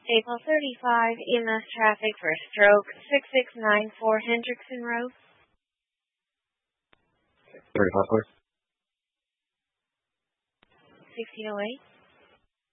April 35, EMS traffic for stroke, 6694 Hendrickson Road. 35, please. 1608.